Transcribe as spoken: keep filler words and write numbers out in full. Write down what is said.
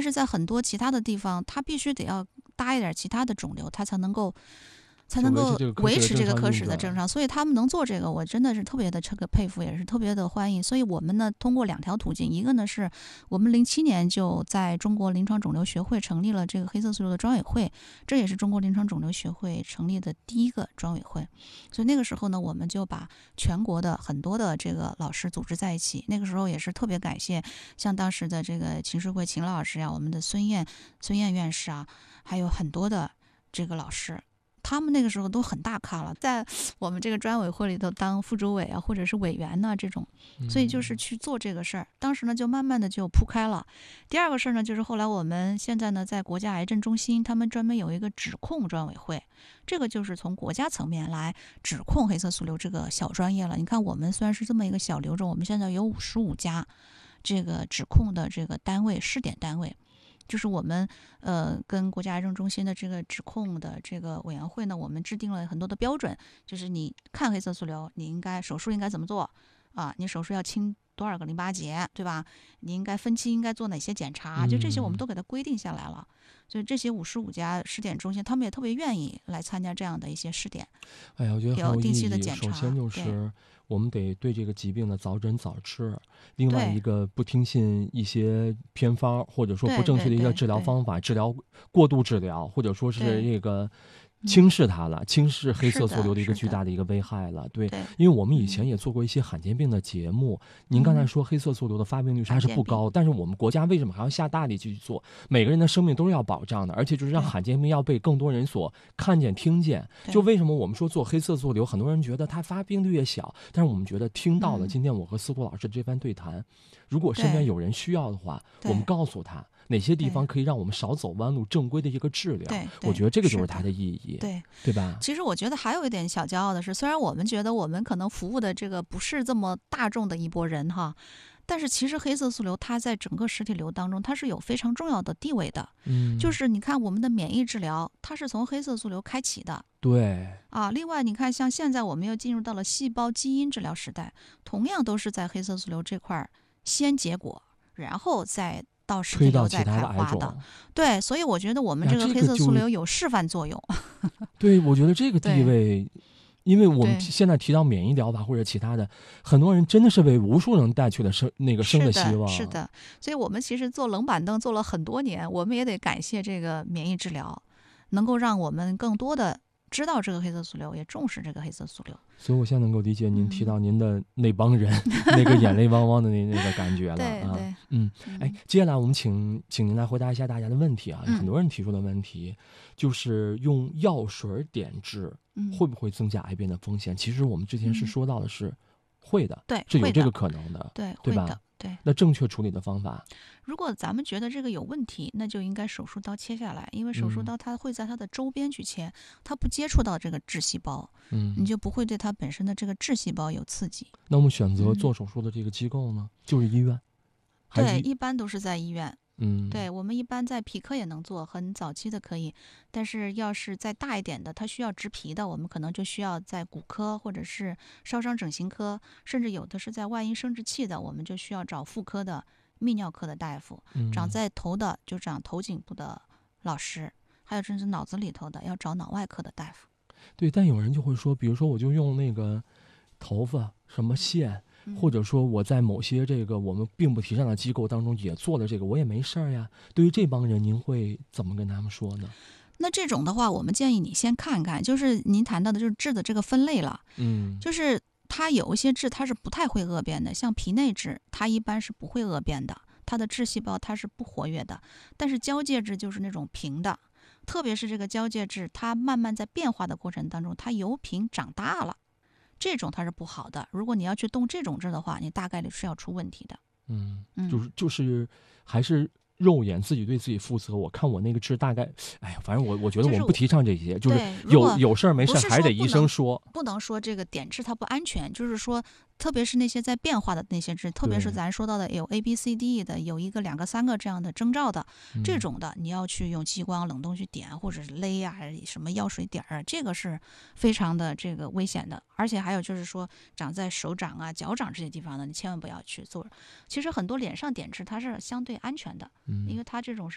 是在很多其他的地方，它必须得要搭一点其他的肿瘤，它才能够。才能够维持这个科室的正常，所以他们能做这个，我真的是特别的这个佩服，也是特别的欢迎。所以我们呢，通过两条途径，一个呢是我们零七年就在中国临床肿瘤学会成立了这个黑色素瘤的专委会，这也是中国临床肿瘤学会成立的第一个专委会。所以那个时候呢，我们就把全国的很多的这个老师组织在一起。那个时候也是特别感谢，像当时的这个秦世慧秦老师呀、啊，我们的孙燕孙燕院士啊，还有很多的这个老师。他们那个时候都很大咖了，在我们这个专委会里头当副主委啊，或者是委员呐、啊、这种，所以就是去做这个事儿。当时呢，就慢慢的就铺开了。第二个事儿呢，就是后来我们现在呢，在国家癌症中心，他们专门有一个指控专委会，这个就是从国家层面来指控黑色素瘤这个小专业了。你看，我们虽然是这么一个小瘤种，我们现在有五十五家这个指控的这个单位试点单位。就是我们呃跟国家癌症中心的这个指控的这个委员会呢，我们制定了很多的标准，就是你看黑色素瘤，你应该手术应该怎么做啊？你手术要清多少个淋巴结，对吧？你应该分期应该做哪些检查？就这些我们都给它规定下来了。所以这些五十五家试点中心，他们也特别愿意来参加这样的一些试点。 哎呀，我觉得很有意义。 有定期的检查。 首先就是我们得对这个疾病的早诊早治，另外一个不听信一些偏方，或者说不正确的一个治疗方法，治疗过度治疗，或者说是这个轻视它了，轻视黑色素瘤的一个巨大的一个危害了。对，因为我们以前也做过一些罕见病的节目，您刚才说黑色素瘤的发病率还是不高，但是我们国家为什么还要下大力气去做？每个人的生命都是要保障的，而且就是让罕见病要被更多人所看见听见。就为什么我们说做黑色素瘤，很多人觉得它发病率也小，但是我们觉得听到了今天我和司徒老师这番对谈，如果身边有人需要的话，我们告诉他哪些地方可以让我们少走弯路，正规的一个治疗，我觉得这个就是它的意义， 对对吧？ 其实我觉得还有一点小骄傲的是，虽然我们觉得我们可能服务的这个不是这么大众的一拨人哈，但是其实黑色素瘤它在整个实体瘤当中，它是有非常重要的地位的。 嗯， 就是你看我们的免疫治疗，它是从黑色素瘤开启的。 对啊，另外你看，像现在我们又进入到了细胞基因治疗时代，同样都是在黑色素瘤这块先结果，然后再到实体瘤再开花的。对，所以我觉得我们这个黑色素瘤有示范作用。 这个、对，我觉得这个地位，因为我们现在提到免疫疗法或者其他的，很多人真的是为无数人带去了生那个生的希望。 是的，是的。所以我们其实做冷板凳做了很多年，我们也得感谢这个免疫治疗，能够让我们更多的知道这个黑色素瘤，也重视这个黑色素瘤。 所以我现在能够理解您提到您的那帮人、嗯、那个眼泪汪汪的那那个感觉了对啊。 对， 嗯，哎，接下来我们请请您来回答一下大家的问题啊。有很多人提出的问题、嗯、就是用药水点痣会不会增加癌变的风险？嗯、其实我们之前是说到的是会的， 对， 是有这个可能的， 对， 对吧？ 对， 那正确处理的方法， 如果咱们觉得这个有问题，那就应该手术刀切下来，因为手术刀它会在它的周边去切，嗯、它不接触到这个致细胞， 嗯， 你就不会对它本身的这个致细胞有刺激。 那我们选择做手术的这个机构呢，嗯、就是医院， 对，一般都是在医院。 嗯， 对，我们一般在皮科也能做，很早期的可以，但是要是再大一点的，它需要植皮的，我们可能就需要在骨科或者是烧伤整形科，甚至有的是在外阴生殖器的，我们就需要找妇科的泌尿科的大夫。 嗯、 长在头的就长头颈部的老师，还有甚至脑子里头的要找脑外科的大夫。 对，但有人就会说，比如说我就用那个头发什么线。或者说我在某些这个我们并不提倡的机构当中也做了这个，我也没事儿呀。对于这帮人，您会怎么跟他们说呢？ 那这种的话，我们建议你先看看，就是您谈到的就是痣的这个分类了。 嗯， 就是它有一些痣它是不太会恶变的，像皮内痣，它一般是不会恶变的，它的致细胞它是不活跃的。但是交界痣就是那种平的，特别是这个交界痣，它慢慢在变化的过程当中，它由平长大了。这种它是不好的，如果你要去动这种痣的话，你大概率是要出问题的。 嗯，就是就是还是肉眼自己对自己负责。我看我那个痣大概，哎呀，反正我我觉得我们不提倡这些，就是有有事儿没事还是得医生说， 不能说这个点痣它不安全，就是说。特别是那些在变化的那些痣，特别是咱说到的有 A B C D 的，有一个两个三个这样的征兆的， 嗯、 这种的你要去用激光冷冻去点，或者是勒啊，什么药水点儿，这个是非常的这个危险的。而且还有就是说长在手掌啊、脚掌这些地方呢，你千万不要去做。其实很多脸上点痣它是相对安全的， 嗯、 因为它这种是。